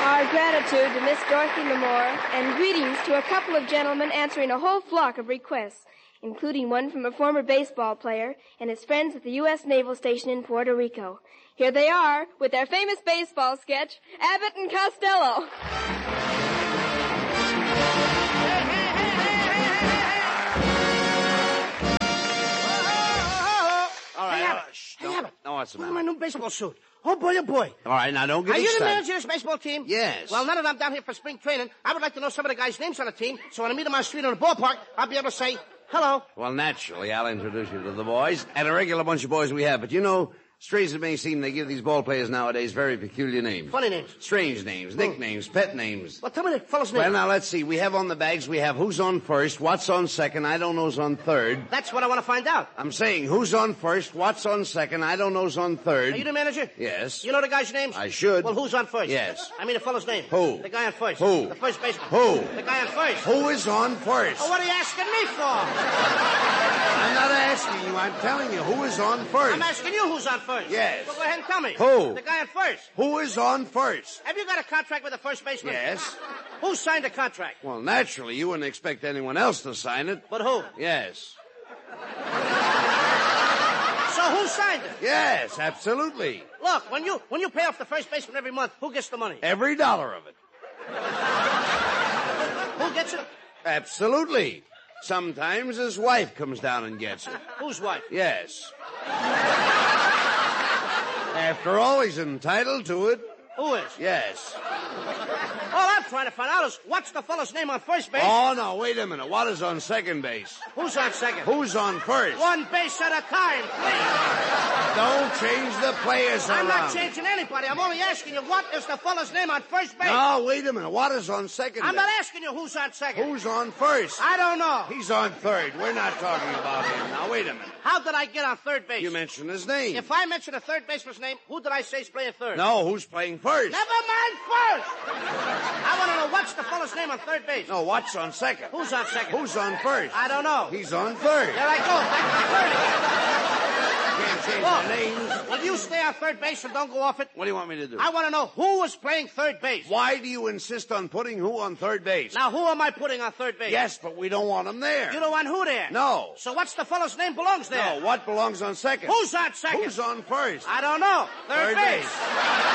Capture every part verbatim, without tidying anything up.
Our gratitude to Miss Dorothy Lamore, and greetings to a couple of gentlemen answering a whole flock of requests, including one from a former baseball player and his friends at the U S Naval Station in Puerto Rico. Here they are with their famous baseball sketch, Abbott and Costello. All right, Hey, all Abbott. right. Shh, Hey, don't- Abbott. No, what's the Look matter? at my new baseball suit. Oh, boy, oh, boy. All right, now don't get Are you excited. the manager of this baseball team? Yes. Well, now that I'm down here for spring training, I would like to know some of the guys' names on the team, so when I meet them on the street or in the ballpark, I'll be able to say, hello. Well, naturally, I'll introduce you to the boys, and a regular bunch of boys we have. But you know, strange as it may seem, they give these ball players nowadays very peculiar names. Funny names. Strange names, nicknames, pet names. Well, tell me the fellow's name. Well, now, let's see. We have on the bags, we have who's on first, what's on second, I don't know's on third. That's what I want to find out. I'm saying who's on first, what's on second, I don't know's on third. Are you the manager? Yes. You know the guy's names? I should. Well, who's on first? Yes. I mean the fellow's name. Who? The guy on first. Who? The first baseman. Who? The guy on first. Who is on first? Oh, what are you asking me for? I'm not asking you, I'm telling you who is on first. I'm asking you who's on first. Yes. Well, go ahead and tell me. Who? The guy on first. Who is on first? Have you got a contract with the first baseman? Yes. Who signed the contract? Well, naturally, you wouldn't expect anyone else to sign it. But who? Yes. So who signed it? Yes, absolutely. Look, when you when you pay off the first baseman every month, who gets the money? Every dollar of it. Who gets it? Absolutely. Sometimes his wife comes down and gets it. Whose wife? Yes. After all, he's entitled to it. Who is? Yes. All I'm trying to find out is what's the fellow's name on first base? Oh, no, wait a minute. What is on second base? Who's on second? Who's on first? One base at a time, please. Don't change the players around. I'm not changing anybody. I'm only asking you what is the fellow's name on first base? No, wait a minute. What is on second I'm base? not asking you who's on second. Who's on first? I don't know. He's on third. We're not talking about him. Now, wait a minute. How did I get on third base? You mentioned his name. If I mention a third baseman's name, who did I say is playing third? No, who's playing first? Never mind first. I want to know what's the fellow's name on third base. No, what's on second? Who's on second? Who's on first? I don't know. He's on third. There I go. Back to third again. Can't change Look, the names. will you stay on third base and don't go off it? What do you want me to do? I want to know who was playing third base. Why do you insist on putting who on third base? Now, who am I putting on third base? Yes, but we don't want him there. You don't want who there? No. So what's the fellow's name belongs there? No, what belongs on second? Who's on second? Who's on first? I don't know. Third, Third base. base.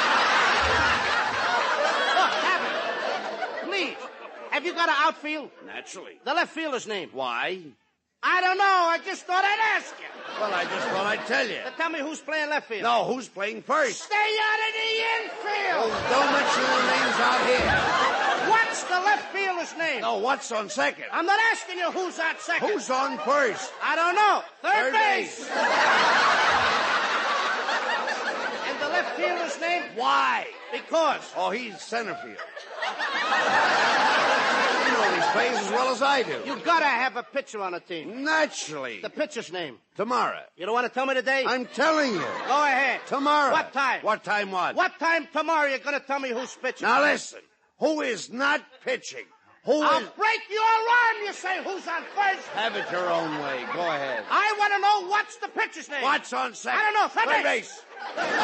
Look, Abbott, please. Have you got an outfield? Naturally. The left fielder's name. Why? I don't know. I just thought I'd ask you. Well, I just thought I'd tell you. Now tell me who's playing left field. No, who's playing first? Stay out of the infield. Oh, don't mention the names out here. What's the left fielder's name? No, what's on second? I'm not asking you who's on second. Who's on first? I don't know. Third, Third base. base. And the left fielder's name? Why? Because. Oh, he's center field. You know these plays as well as I do. You gotta have a pitcher on a team. Naturally. The pitcher's name. Tomorrow. You don't want to tell me today? I'm telling you. Go ahead. Tomorrow. What time? What time what? What time tomorrow you're gonna tell me who's pitching? Now listen. Who is not pitching? Who I'll is... break your arm, you say who's on first. Have it your own way. Go ahead. I want to know what's the pitcher's name. What's on second? I don't know. Third, Third base. base.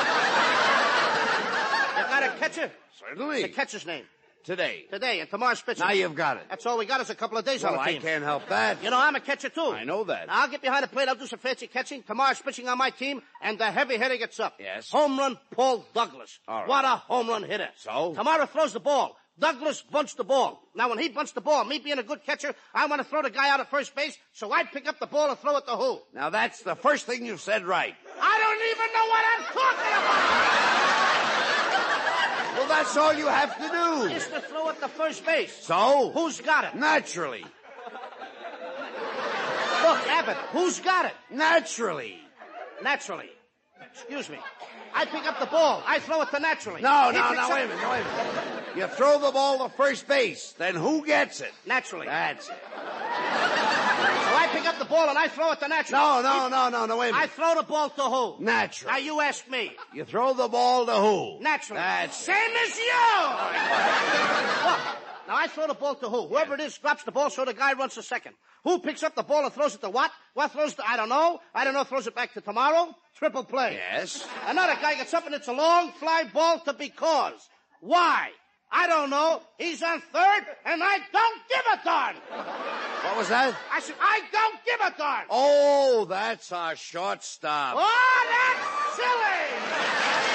You got a catcher? Certainly. The catcher's name. Today. Today, and tomorrow's pitcher. Now you've got it. That's all we got is a couple of days Well, on the I team. can't help that. You know, I'm a catcher, too. I know that. Now, I'll get behind the plate. I'll do some fancy catching. Tomorrow's pitching on my team, and the heavy hitter gets up. Yes. Home run, Paul Douglas. All right. What a home run hitter. So? Tomorrow throws the ball. Douglas bunts the ball. Now, when he bunts the ball, me being a good catcher, I want to throw the guy out at first base, so I pick up the ball and throw it to who? Now that's the first thing you've said right. I don't even know what I'm talking about! Well, that's all you have to do. Is to throw it to first base. So? Who's got it? Naturally. Look, Abbott, who's got it? Naturally. Naturally. Excuse me. I pick up the ball. I throw it to Naturally. No, He no, picks no, up- wait a minute, wait a minute. You throw the ball to first base. Then who gets it? Naturally. That's it. So I pick up the ball and I throw it to Naturally. No, no, no, no, no, wait a I minute. throw the ball to who? Naturally. Now you ask me. You throw the ball to who? Naturally. That's Same as you. Look, now I throw the ball to who? Whoever it is drops the ball so the guy runs to second. Who picks up the ball and throws it to what? What throws to, I don't know. I don't know, throws it back to tomorrow. Triple play. Yes. Another guy gets up and it's a long fly ball to because. Why? I don't know. He's on third, and I don't give a darn. What was that? I said, I don't give a darn. Oh, that's our shortstop. Oh, that's silly.